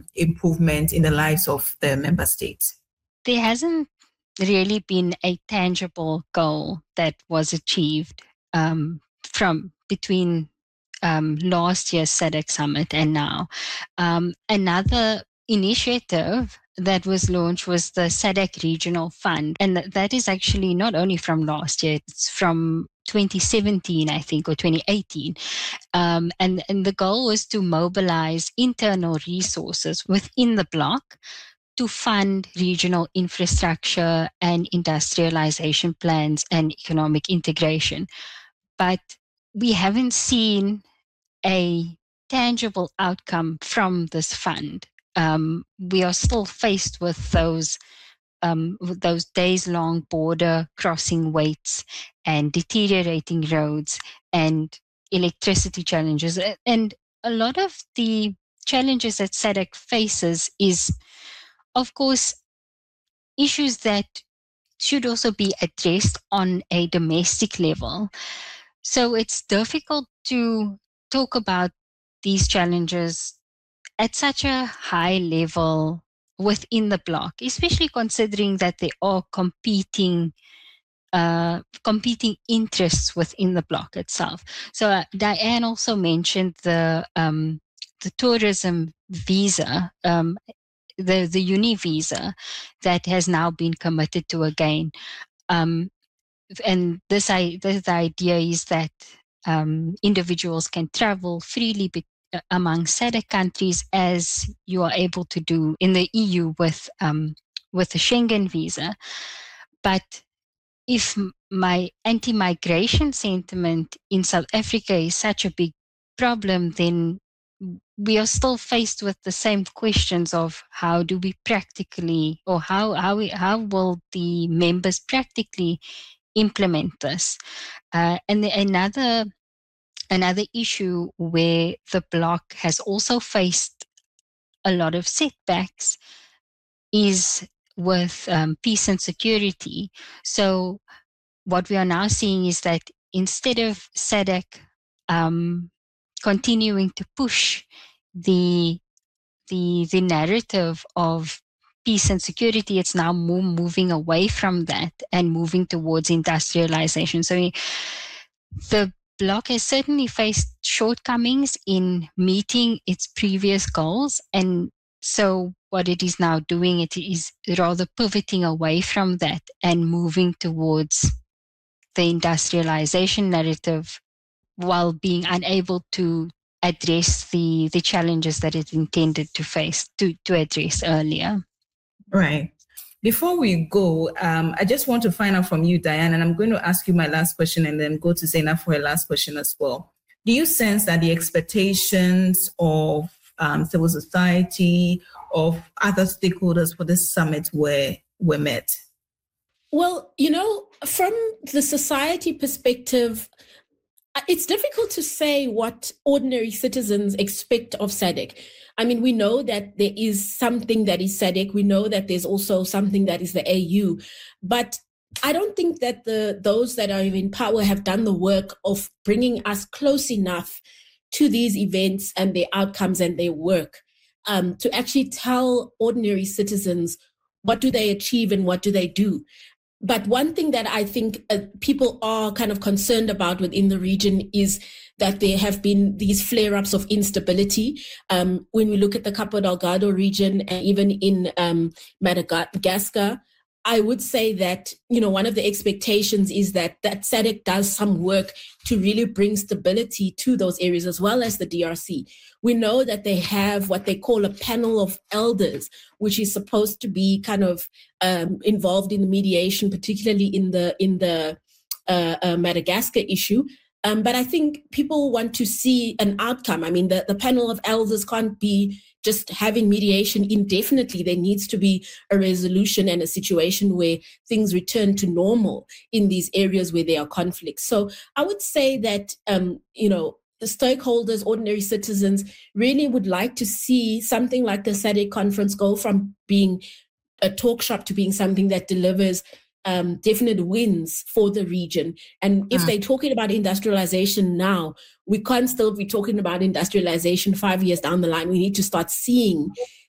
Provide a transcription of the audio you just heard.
improvement in the lives of the member states? There hasn't really been a tangible goal that was achieved from between last year's SADC summit and now. Another initiative that was launched was the SADC Regional Fund. And that is actually not only from last year, it's from 2017, I think, or 2018. And the goal was to mobilize internal resources within the bloc to fund regional infrastructure and industrialization plans and economic integration. But we haven't seen a tangible outcome from this fund. We are still faced with those days-long border crossing waits and deteriorating roads and electricity challenges. And a lot of the challenges that SADC faces is, of course, issues that should also be addressed on a domestic level. So it's difficult to talk about these challenges at such a high level within the bloc, especially considering that there are competing interests within the bloc itself. So Diane also mentioned the tourism visa, the uni visa that has now been committed to again. And the idea is that individuals can travel freely among SADC countries as you are able to do in the EU with the Schengen visa. But if my anti-migration sentiment in South Africa is such a big problem, then we are still faced with the same questions of how do we practically, or how will the members practically implement this? And another issue where the bloc has also faced a lot of setbacks is with peace and security. So what we are now seeing is that instead of SADC continuing to push the narrative of peace and security, it's now more moving away from that and moving towards industrialization. So the bloc has certainly faced shortcomings in meeting its previous goals. And so what it is now doing, it is rather pivoting away from that and moving towards the industrialization narrative while being unable to address the challenges that it intended to address earlier. Right. Before we go, I just want to find out from you, Diane, and I'm going to ask you my last question and then go to Zainab for her last question as well. Do you sense that the expectations of civil society, of other stakeholders for this summit were met? Well, from the society perspective, it's difficult to say what ordinary citizens expect of SADC. I mean, we know that there is something that is SADC. We know that there's also something that is the AU. But I don't think that those that are in power have done the work of bringing us close enough to these events and their outcomes and their work to actually tell ordinary citizens what do they achieve and what do they do. But one thing that I think people are kind of concerned about within the region is that there have been these flare-ups of instability. When we look at the Cabo Delgado region and even in Madagascar, I would say that, one of the expectations is that SADC does some work to really bring stability to those areas as well as the DRC. We know that they have what they call a panel of elders, which is supposed to be kind of involved in the mediation, particularly in the Madagascar issue. But I think people want to see an outcome. I mean, the panel of elders can't be just having mediation indefinitely. There needs to be a resolution and a situation where things return to normal in these areas where there are conflicts. So I would say that, the stakeholders, ordinary citizens, really would like to see something like the SADC conference go from being a talk shop to being something that delivers definite wins for the region. And if they're talking about industrialization now, we can't still be talking about industrialization 5 years down the line. We need to start seeing